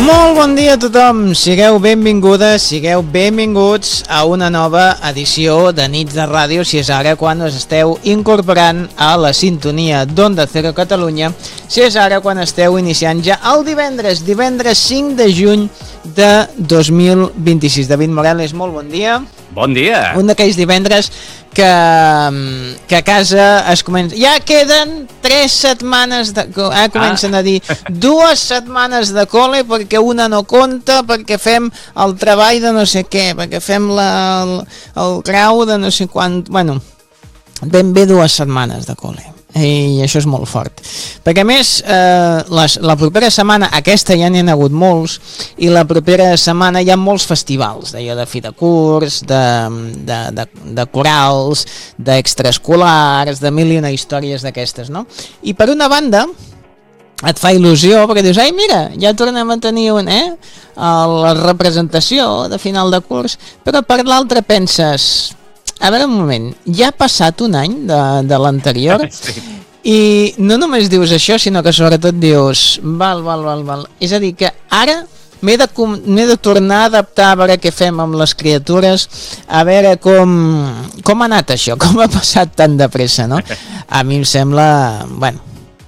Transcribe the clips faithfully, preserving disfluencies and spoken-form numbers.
Molt bon dia a tothom, sigueu benvingudes, sigueu benvinguts a una nova edició de Nits de Ràdio, si és ara quan us esteu incorporant a la sintonia d'Onda Cero Catalunya, si és ara quan esteu iniciant ja el divendres, divendres cinc de juny de dos mil vint-i-sis. David Morales, molt bon dia. Bon dia. Un d'aquells divendres que, que a casa es comença... Ja queden tres setmanes de... Eh, comencen ah. a dir dues setmanes de col·le perquè una no compta, perquè fem el treball de no sé què, perquè fem la, el, el grau de no sé quant... Bueno, ben bé dues setmanes de col·le. I això és molt fort, perquè a més eh, les, la propera setmana, aquesta ja n'hi ha hagut molts, i la propera setmana hi ha molts festivals d'allò de fi de curs, de, de, de, de corals, d'extraescolars, de mil i una històries d'aquestes, no? I per una banda et fa il·lusió perquè dius, ai mira, ja tornem a tenir un, eh, la representació de final de curs, però per l'altra penses... A veure un moment, ja ha passat un any de, de l'anterior sí. I no només dius això, sinó que sobretot dius val, val, val, val. És a dir, que ara m'he de, m'he de tornar a adaptar a veure què fem amb les criatures, a veure com, com ha anat això, com ha passat tan de pressa, no? A mi em sembla, bueno,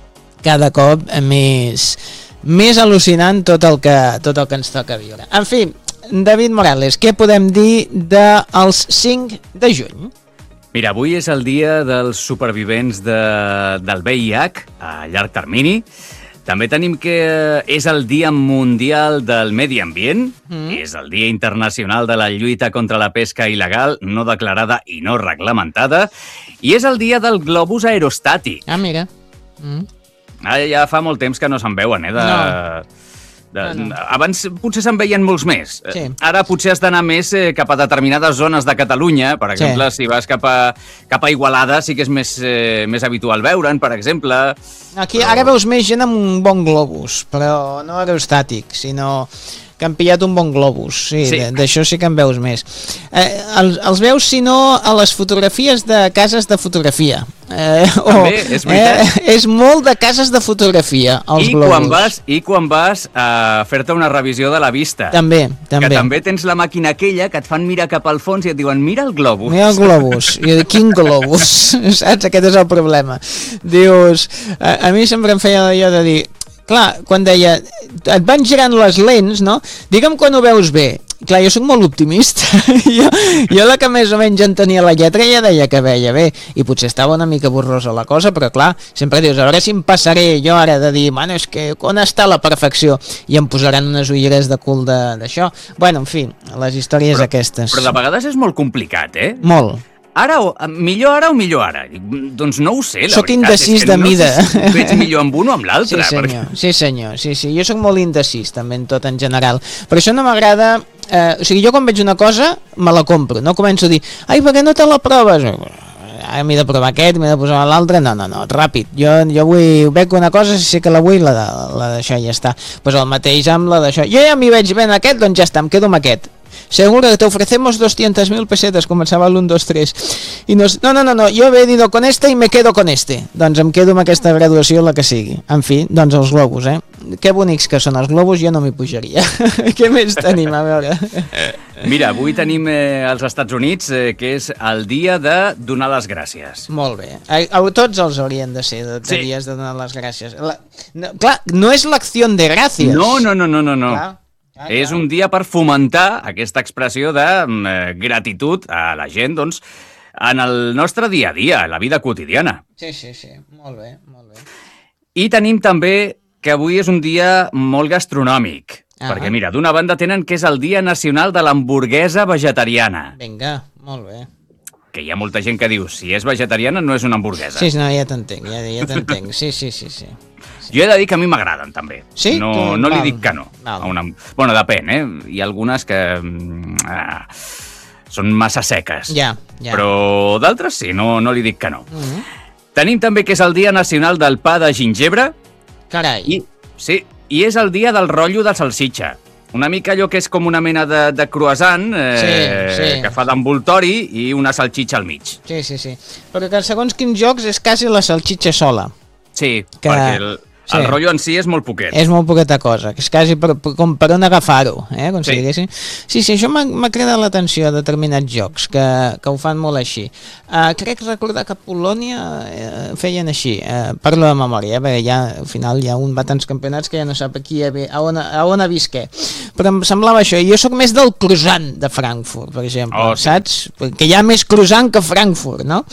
cada cop més, més al·lucinant tot el que, tot el que ens toca viure. En fi, David Morales, què podem dir dels cinc de juny? Mira, avui és el dia dels supervivents de, del V I H a llarg termini. També tenim que és el Dia Mundial del Medi Ambient, mm. és el Dia Internacional de la Lluita contra la Pesca Il·legal, no declarada i no reglamentada, i és el Dia del Globus Aerostàtic. Ah, mira. Mm. Ah, ja fa molt temps que no se'n veuen, eh? De... No. De, no, no. Abans potser se'n veien molts més. Sí. Ara potser has d'anar més eh, cap a determinades zones de Catalunya. Per exemple, sí. si vas cap a, cap a Igualada sí que és més, eh, més habitual veure'n, per exemple. Aquí però... Ara veus més gent amb un bon globus, però no aerostàtic, sinó que han pillat un bon globus. Sí, sí. D'això sí que en veus més. Eh, els, els veus, si no, a les fotografies de cases de fotografia. Eh, També, oh, és veritat. Eh, és molt de cases de fotografia, els I globus. Quan vas, I quan vas a fer-te una revisió de la vista. També, també. Que també tens la màquina aquella que et fan mirar cap al fons i et diuen, mira el globus. Mira el globus. I jo dic, quin globus? Saps? Aquest és el problema. Dius, a, a mi sempre em feia allò de dir, clar, quan deia, et van girant les lents, no? Digue'm quan ho veus bé. Clar, jo soc molt optimista. jo, jo la que més o menys entenia la lletra ja deia que veia bé, i potser estava una mica borrosa la cosa, però clar, sempre dius, a veure si em passaré jo ara de dir, bueno, és que on està la perfecció? I em posaran unes ulleres de cul d'això. Bueno, en fi, les històries però, aquestes. Però de vegades és molt complicat, eh? Molt. Ara, o, millor ara o millor ara? Doncs no ho sé, la soc veritat. Indecís és que de no mida. Sé si ho veig millor amb un o amb l'altre. Sí, senyor, perquè... sí, senyor, sí, sí. Jo soc molt indecís, també, en tot en general. Per això no m'agrada... Eh, o sigui, jo quan veig una cosa, me la compro. No començo a dir, ai, per què no te la proves? Ara m'he de provar aquest, m'he de posar l'altre. No, no, no, ràpid. Jo, jo vull, veig una cosa, si sé que la vull, la, la d'això ja està. Pues el mateix amb la d'això. Jo ja m'hi veig ben aquest, doncs ja està, em quedo amb aquest. Seguro que te ofrecemos doscientas mil pesetas, començava l'un, dos, tres. I no, no, no, no, no, jo he venido con este i me quedo con este. Doncs em quedo amb aquesta graduació, la que sigui. En fi, doncs els globus, eh? Que bonics que són els globus, jo no m'hi pujaria. Què més tenim, a veure? Mira, avui tenim eh, als Estats Units, eh, que és el dia de donar les gràcies. Molt bé. A, a tots els haurien de ser, de, de sí. dies de donar les gràcies. La, no, clar, no és l'acció de gràcies. No, no, no, no, no. no. Clar. Ah, és un dia per fomentar aquesta expressió de eh, gratitud a la gent, doncs, en el nostre dia a dia, la vida quotidiana. Sí, sí, sí, molt bé, molt bé. I tenim també que avui és un dia molt gastronòmic, ah, perquè mira, d'una banda tenen que és el Dia Nacional de l'Hamburguesa Vegetariana. Vinga, molt bé. Que hi ha molta gent que diu, si és vegetariana no és una hamburguesa. Sí, no, ja t'entenc, ja, ja t'entenc, sí, sí, sí, sí. Jo he de dir que a mi m'agraden, també. Sí? No, tu, no li val, dic que no. A una... Bueno, depèn, eh? Hi ha algunes que ah, són massa seques. Ja, ja. Però d'altres sí, no, no li dic que no. Uh-huh. Tenim també que és el Dia Nacional del Pa de Gingebre. Carai. I, sí, i és el dia del rotllo de salsitxa. Una mica allò que és com una mena de, de croissant eh, sí, sí. que fa d'envoltori i una salsitxa al mig. Sí, sí, sí. Però que segons quins jocs és quasi la salsitxa sola. Sí, que... perquè el, Sí. El rotllo en si és molt poquet. És molt poqueta cosa, que és quasi per, per, com per on agafar-ho, eh? Com si Sí. diguéssim. Sí, sí, això m'ha m'ha cridat l'atenció a determinats jocs que, que ho fan molt així. Uh, crec recordar que a Polònia uh, feien així, uh, parlo de memòria, eh? Perquè ja, al final hi ha un va tants campionats que ja no sap aquí a, a, on, a on ha vist què. Però em semblava això, i jo sóc més del croissant de Frankfurt, per exemple, Oh, sí. saps? Perquè hi ha més croissant que Frankfurt, no?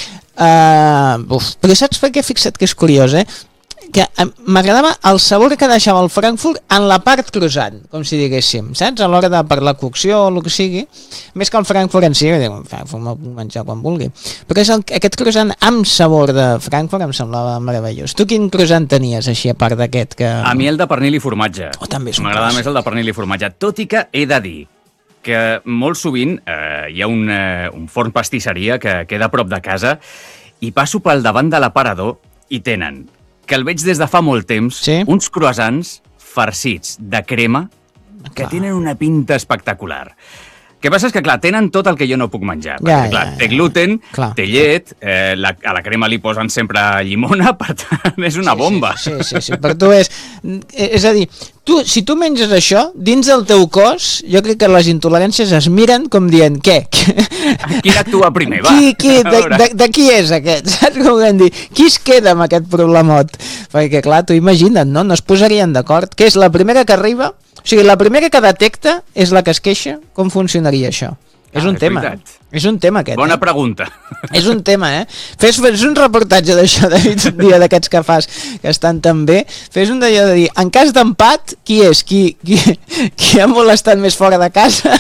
Uh, uf, però saps per què? Fixa't que és curiós, eh? Que m'agradava el sabor que deixava el Frankfurt en la part croissant, com si diguéssim, saps? A l'hora de per la cocció o el que sigui, més que el Frankfurt en si, el Frankfurt me'l puc menjar quan vulgui, però és el, aquest croissant amb sabor de Frankfurt em semblava meravellós. Tu quin croissant tenies així a part d'aquest que... A mi el de pernil i formatge. Oh, també és un M'agrada clàssic. més el de pernil i formatge, tot i que he de dir que molt sovint eh, hi ha un, eh, un forn pastisseria que queda a prop de casa i passo pel davant de l'aparador i tenen, que el veig des de fa molt temps, Sí. uns croissants farcits de crema que Clar. tenen una pinta espectacular. El que passa és que, clar, tenen tot el que jo no puc menjar. Ja, perquè, clar, ja, ja. té gluten, Clar. té llet, eh, la, a la crema li posen sempre llimona, per tant, és una bomba. Sí, sí, sí, sí. Per tu és... És a dir, tu, si tu menges això, dins del teu cos, jo crec que les intoleràncies es miren com dient, què? Qui actua primer, va? Qui, qui, A de, veure. de, de qui és aquest? Saps com vam dir? Qui es queda amb aquest problemot? Perquè, clar, tu imagina't, no? No es posarien d'acord. Què és la primera que arriba? O sigui, la primera que detecta és la que es queixa? Com funcionaria això? És Ah, un és tema. veritat. És un tema aquest. Bona eh? pregunta. És un tema, eh? Fes, fes un reportatge d'això, David, un dia d'aquests que fas, que estan tan bé. Fes un d'allò de dir, en cas d'empat, qui és? Qui, qui, qui ha molestat més fora de casa?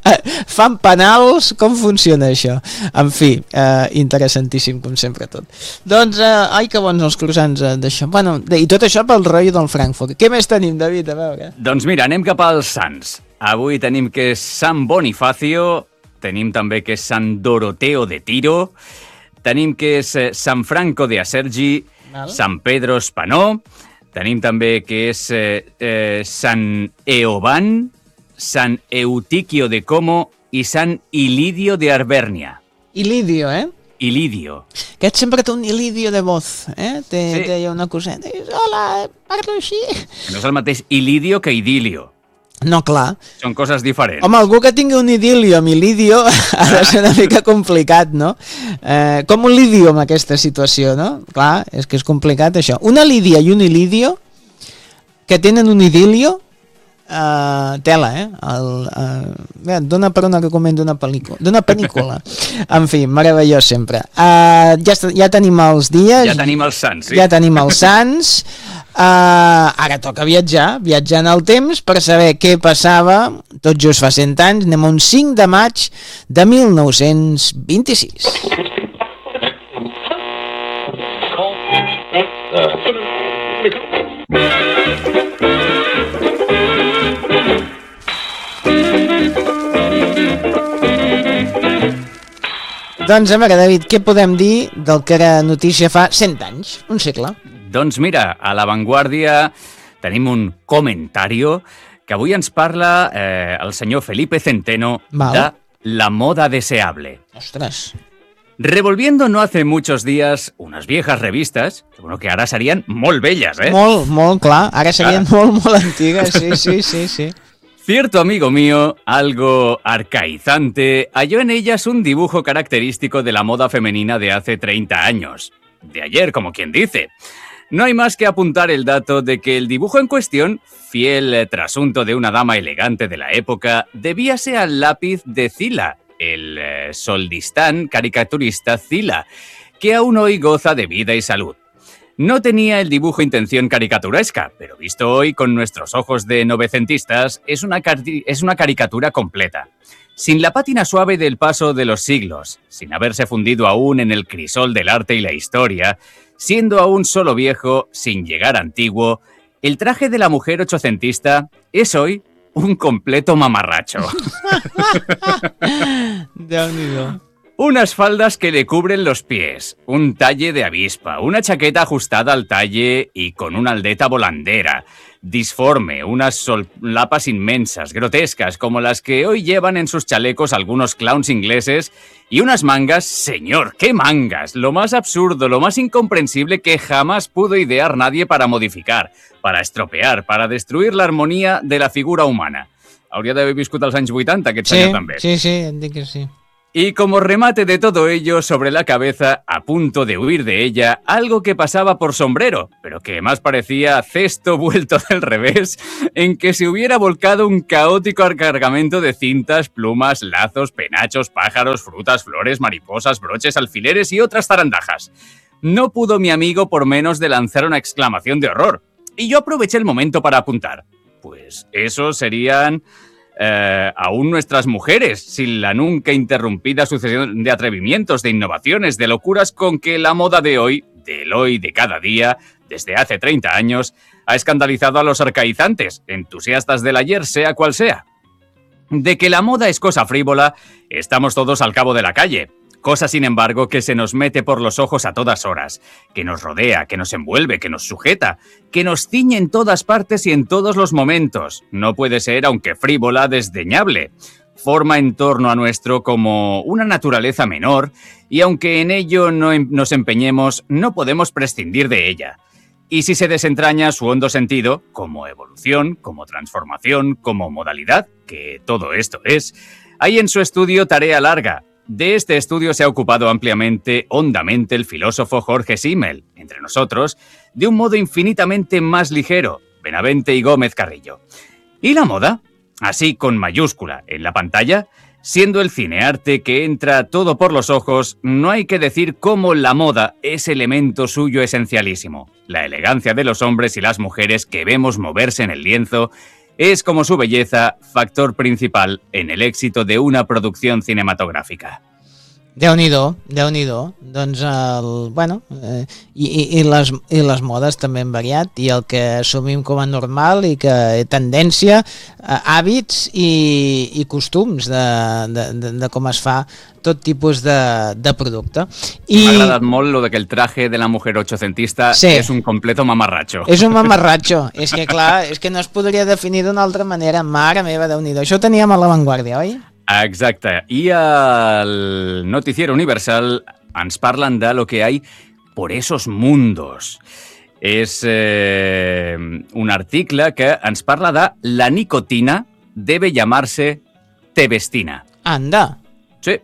Fan penals? Com funciona això? En fi, eh, interessantíssim, com sempre tot. Doncs, eh, ai, que bons els croissants eh, d'això. Bueno, de, i tot això pel rotllo del Frankfurt. Què més tenim, David? A veure. Doncs mira, anem cap als Sants. Avui tenim que és Sant Bonifacio, tenim també que és Sant Doroteo de Tiro, tenim que és eh, Sant Franco de Asergi, Val. Sant Pedro Espanó, tenim també que és eh, eh, Sant Eoban, Sant Eutiquio de Como i Sant Ilidio de Arbernia. Ilidio, eh? Ilidio. Aquest sempre té un ilidio de voz, eh? Té, Sí. té una coseta. Dius, hola, parlo així. No és el mateix Ilidio que Idilio. No, clar. Són coses diferents. Home, algú que tingui un idilio amb ilidio ha de ser una mica complicat, no? Eh, com un lidio en aquesta situació, no? Clar, és que és complicat això. Una lídia i un ilidio que tenen un idilio, eh, tela, eh? El, eh bé, et dona per un argument d'una pel·lícula. D'una pel·lícula. En fi, meravellós sempre. Eh, ja, està- ja tenim els dies. Ja tenim els Sants, sí. Ja tenim els Sants. Uh, ara toca viatjar, viatjar en el temps per saber què passava tot just fa cent anys. Anem a un cinc de maig de mil nou-cents vint-i-sis. Doncs a veure, David, què podem dir del que era notícia fa cent anys, un segle? Doncs mira, a l'avantguàrdia tenim un comentario que avui ens parla eh, el senyor Felipe Centeno Val. de la moda deseable. Ostres. Revolviendo no hace muchos días unas viejas revistas, que bueno, que ara serien molt velles, eh? Molt, molt clar. Ara serien molt, molt antigues. Sí, sí, sí, sí. Cierto amigo mío, algo arcaizante, halló en ellas un dibujo característico de la moda femenina de hace treinta años. De ayer, como quien dice. No hay más que apuntar el dato de que el dibujo en cuestión, fiel eh, trasunto de una dama elegante de la época, debíase al lápiz de Zila, el eh, soldistán caricaturista Zila, que aún hoy goza de vida y salud. No tenía el dibujo intención caricaturesca, pero visto hoy con nuestros ojos de novecentistas, es una, cari- es una caricatura completa. Sin la pátina suave del paso de los siglos, sin haberse fundido aún en el crisol del arte y la historia, siendo aún solo viejo, sin llegar antiguo, el traje de la mujer ochocentista es hoy un completo mamarracho. Déu-n'hi-do. Unas faldas que le cubren los pies, un talle de avispa, una chaqueta ajustada al talle y con una aldeta volandera, disforme, unas solapas inmensas, grotescas, como las que hoy llevan en sus chalecos algunos clowns ingleses, y unas mangas, señor, ¡qué mangas! Lo más absurdo, lo más incomprensible que jamás pudo idear nadie para modificar, para estropear, para destruir la armonía de la figura humana. Hauria d'haver viscut als anys vuitanta, aquest sí, senyor també. Sí, sí, em dic que sí. Y como remate de todo ello, sobre la cabeza, a punto de huir de ella, algo que pasaba por sombrero, pero que más parecía cesto vuelto del revés, en que se hubiera volcado un caótico cargamento de cintas, plumas, lazos, penachos, pájaros, frutas, flores, mariposas, broches, alfileres y otras zarandajas. No pudo mi amigo por menos de lanzar una exclamación de horror, y yo aproveché el momento para apuntar. Pues eso serían... Eh, aún nuestras mujeres, sin la nunca interrumpida sucesión de atrevimientos, de innovaciones, de locuras con que la moda de hoy, del hoy de cada día, desde hace treinta años, ha escandalizado a los arcaizantes, entusiastas del ayer, sea cual sea. De que la moda es cosa frívola, estamos todos al cabo de la calle. Cosa, sin embargo, que se nos mete por los ojos a todas horas, que nos rodea, que nos envuelve, que nos sujeta, que nos ciñe en todas partes y en todos los momentos. No puede ser, aunque frívola, desdeñable. Forma en torno a nuestro como una naturaleza menor, y aunque en ello no em- nos empeñemos, no podemos prescindir de ella. Y si se desentraña su hondo sentido, como evolución, como transformación, como modalidad, que todo esto es, hay en su estudio tarea larga. De este estudio se ha ocupado ampliamente, hondamente, el filósofo Jorge Simmel, entre nosotros, de un modo infinitamente más ligero, Benavente y Gómez Carrillo. ¿Y la moda? Así con mayúscula en la pantalla, siendo el cinearte que entra todo por los ojos, no hay que decir cómo la moda es elemento suyo esencialísimo. La elegancia de los hombres y las mujeres que vemos moverse en el lienzo es, como su belleza, factor principal en el éxito de una producción cinematográfica. Déu-n'hi-do, Déu-n'hi-do. Doncs, el, bueno, eh, i, i, i, les, i les modes també han variat, i el que assumim com a normal i que és tendència, eh, hàbits i, i costums de, de, de, de com es fa tot tipus de, de producte. I... M'ha agradat molt lo de que el traje de la mujer ochocentista sí. és un completo mamarratxo. És un mamarratxo. És que, clar, és que no es podria definir d'una altra manera. Mare meva, Déu-n'hi-do. Això ho teníem a l'avantguàrdia, oi? Exacte. I al Noticiero Universal ens parlen de lo que hay por esos mundos. És eh, un article que ens parla de la nicotina debe llamarse tebestina. Anda. Sí.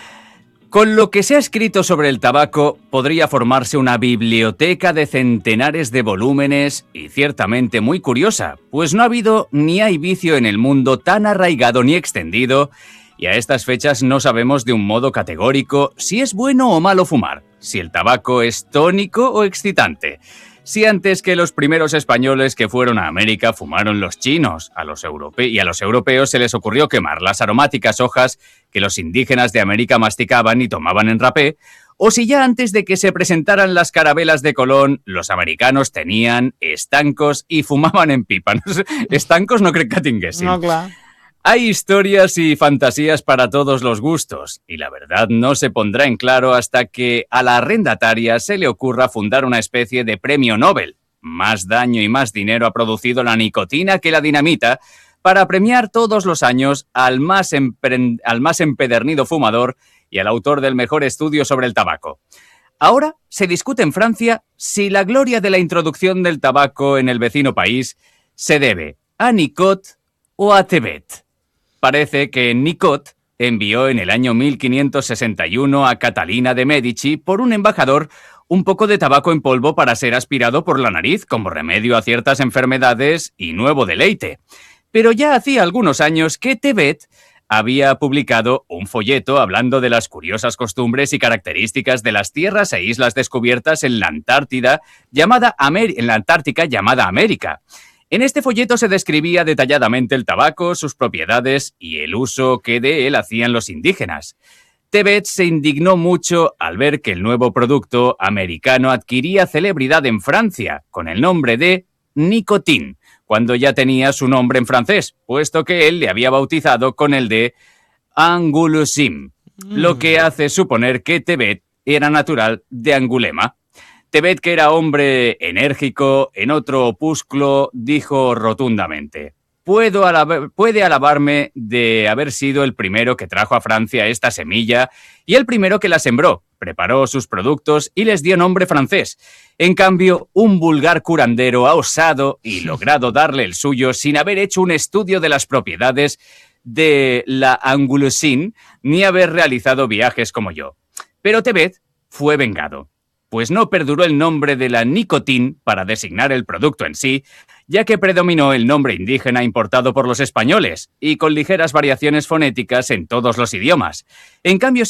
Con lo que se ha escrito sobre el tabaco, podría formarse una biblioteca de centenares de volúmenes y ciertamente muy curiosa, pues no ha habido ni hay vicio en el mundo tan arraigado ni extendido, y a estas fechas no sabemos de un modo categórico si es bueno o malo fumar, si el tabaco es tónico o excitante. Si antes que los primeros españoles que fueron a América fumaron los chinos, a los europe- y a los europeos se les ocurrió quemar las aromáticas hojas que los indígenas de América masticaban y tomaban en rapé, o si ya antes de que se presentaran las carabelas de Colón, los americanos tenían estancos y fumaban en pipa. Estancos no crec que tinguessin. No, clar. Hay historias y fantasías para todos los gustos, y la verdad no se pondrá en claro hasta que a la arrendataria se le ocurra fundar una especie de premio Nobel. Más daño y más dinero ha producido la nicotina que la dinamita, para premiar todos los años al más, empren- al más empedernido fumador y al autor del mejor estudio sobre el tabaco. Ahora se discute en Francia si la gloria de la introducción del tabaco en el vecino país se debe a Nicot o a Tebet. Parece que Nicot envió en el año mil quinientos sesenta y uno a Catalina de Medici por un embajador un poco de tabaco en polvo para ser aspirado por la nariz como remedio a ciertas enfermedades y nuevo deleite. Pero ya hacía algunos años que Tebet había publicado un folleto hablando de las curiosas costumbres y características de las tierras e islas descubiertas en la Antártida, llamada Amer- en la Antártica llamada América. En este folleto se describía detalladamente el tabaco, sus propiedades y el uso que de él hacían los indígenas. Tebet se indignó mucho al ver que el nuevo producto americano adquiría celebridad en Francia con el nombre de Nicotin, cuando ya tenía su nombre en francés, puesto que él le había bautizado con el de Angoulousim, mm. lo que hace suponer que Tebet era natural de Angulema. Tebet, que era hombre enérgico, en otro opúsculo, dijo rotundamente: Puedo alab- puede alabarme de haber sido el primero que trajo a Francia esta semilla y el primero que la sembró, preparó sus productos y les dio nombre francés. En cambio, un vulgar curandero ha osado y logrado darle el suyo sin haber hecho un estudio de las propiedades de la angulosine ni haber realizado viajes como yo. Pero Tebet fue vengado, pues no perduró el nombre de la nicotín para designar el producto en sí, ya que predominó el nombre indígena importado por los españoles y con ligeras variaciones fonéticas en todos los idiomas. En cambio,